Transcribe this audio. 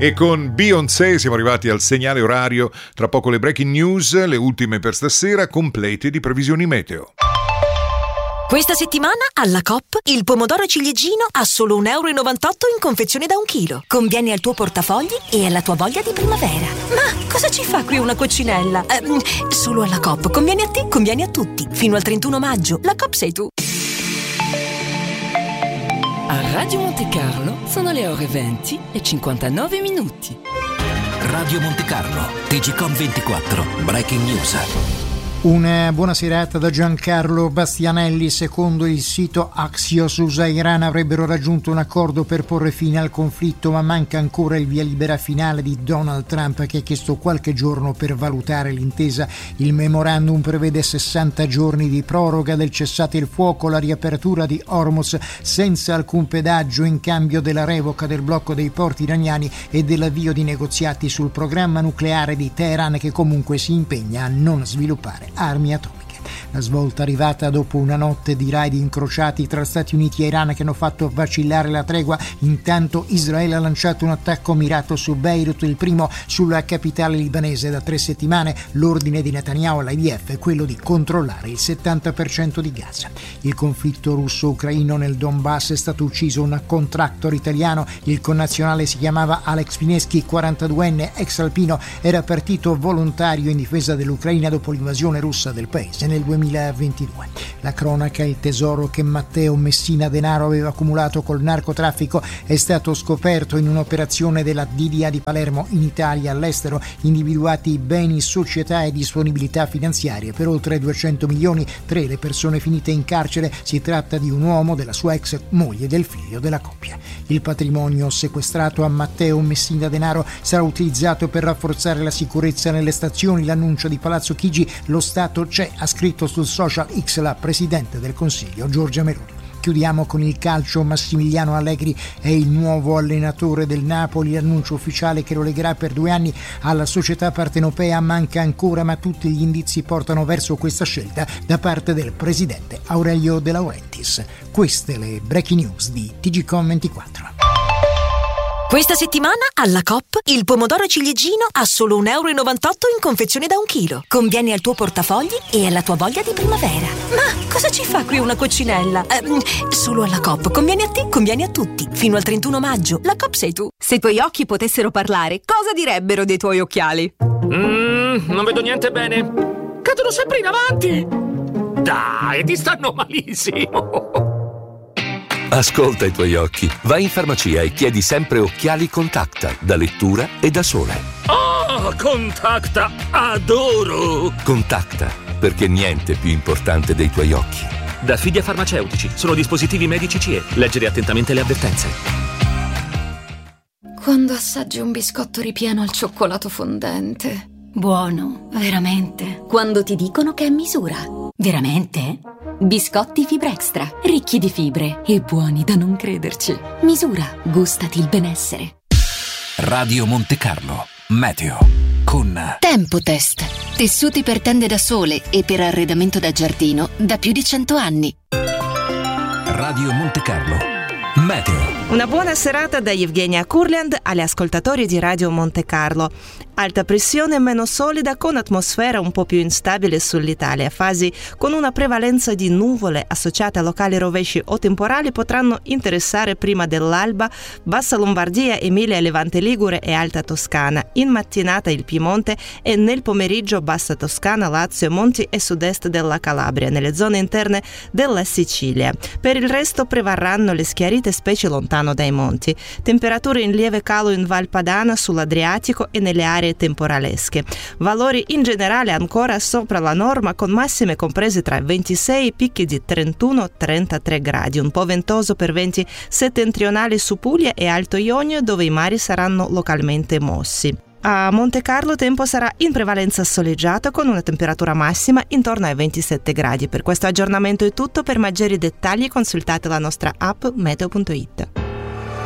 E con Beyoncé siamo arrivati al segnale orario. Tra poco le breaking news, le ultime per stasera, complete di previsioni meteo. Questa settimana alla Coop il pomodoro ciliegino a solo €1,98 in confezione da 1 chilo. Conviene al tuo portafogli e alla tua voglia di primavera. Ma cosa ci fa qui una coccinella? Solo alla Coop. Conviene a te, conviene a tutti. Fino al 31 maggio. La Coop sei tu. A Radio Monte Carlo sono le ore 20 e 59 minuti. Radio Monte Carlo, TGcom 24, Breaking News. Una buona serata da Giancarlo Bastianelli. Secondo il sito Axios, USA e Iran avrebbero raggiunto un accordo per porre fine al conflitto, ma manca ancora il via libera finale di Donald Trump, che ha chiesto qualche giorno per valutare l'intesa. Il memorandum prevede 60 giorni di proroga del cessate il fuoco, la riapertura di Hormuz senza alcun pedaggio in cambio della revoca del blocco dei porti iraniani e dell'avvio di negoziati sul programma nucleare di Teheran, che comunque si impegna a non sviluppare armi atomiche. La svolta arrivata dopo una notte di raid incrociati tra Stati Uniti e Iran che hanno fatto vacillare la tregua. Intanto Israele ha lanciato un attacco mirato su Beirut, il primo sulla capitale libanese da 3 settimane. L'ordine di Netanyahu all'IDF è quello di controllare il 70% di Gaza. Il conflitto russo-ucraino nel Donbass, è stato ucciso un contractor italiano. Il connazionale si chiamava Alex Fineschi, 42enne, ex alpino, era partito volontario in difesa dell'Ucraina dopo l'invasione russa del paese nel 2022. La cronaca: il tesoro che Matteo Messina Denaro aveva accumulato col narcotraffico è stato scoperto in un'operazione della DDA di Palermo in Italia. All'estero individuati beni, società e disponibilità finanziarie per oltre 200 milioni. 3 le persone finite in carcere. Si tratta di un uomo, della sua ex moglie e del figlio della coppia. Il patrimonio sequestrato a Matteo Messina Denaro sarà utilizzato per rafforzare la sicurezza nelle stazioni. L'annuncio di Palazzo Chigi: lo Stato c'è, ha scritto sul social X la Presidente del Consiglio Giorgia Meloni. Chiudiamo con il calcio. Massimiliano Allegri è il nuovo allenatore del Napoli. L'annuncio ufficiale che lo legherà per 2 anni alla società partenopea manca ancora, ma tutti gli indizi portano verso questa scelta da parte del presidente Aurelio De Laurentiis. Queste le breaking news di TGcom 24. Questa settimana alla Coop il pomodoro ciliegino a solo €1,98 in confezione da 1 chilo. Conviene al tuo portafogli e alla tua voglia di primavera. Ma cosa ci fa qui una coccinella? Solo alla Coop. Conviene a te, conviene a tutti. Fino al 31 maggio. La Coop sei tu. Se i tuoi occhi potessero parlare, cosa direbbero dei tuoi occhiali? Non vedo niente bene. Cadono sempre in avanti. Dai, ti stanno malissimo. Ascolta i tuoi occhi. Vai in farmacia e chiedi sempre occhiali Contacta, da lettura e da sole. Oh, Contacta, adoro! Contacta, perché niente è più importante dei tuoi occhi. Da Fidia Farmaceutici, sono dispositivi medici CE. Leggere attentamente le avvertenze. Quando assaggi un biscotto ripieno al cioccolato fondente. Buono, veramente. Quando ti dicono che è misura. Veramente? Biscotti Fibra Extra, ricchi di fibre e buoni da non crederci. Misura, gustati il benessere. Radio Monte Carlo, meteo con Tempotest, tessuti per tende da sole e per arredamento da giardino da più di 100 anni. Radio Monte Carlo, meteo. Una buona serata da Evgenia Kurland agli ascoltatori di Radio Monte Carlo. Alta pressione meno solida con atmosfera un po' più instabile sull'Italia. Fasi con una prevalenza di nuvole associate a locali rovesci o temporali potranno interessare prima dell'alba Bassa Lombardia, Emilia, Levante Ligure e Alta Toscana. In mattinata il Piemonte e nel pomeriggio Bassa Toscana, Lazio, Monti e sud-est della Calabria, nelle zone interne della Sicilia. Per il resto prevarranno le schiarite, specie lontano dai monti. Temperature in lieve calo in Val Padana, sull'Adriatico e nelle aree temporalesche. Valori in generale ancora sopra la norma, con massime comprese tra 26 e picchi di 31-33 gradi. Un po' ventoso per venti settentrionali su Puglia e Alto Ionio, dove i mari saranno localmente mossi. A Monte Carlo tempo sarà in prevalenza soleggiato con una temperatura massima intorno ai 27 gradi. Per questo aggiornamento è tutto. Per maggiori dettagli consultate la nostra app meteo.it.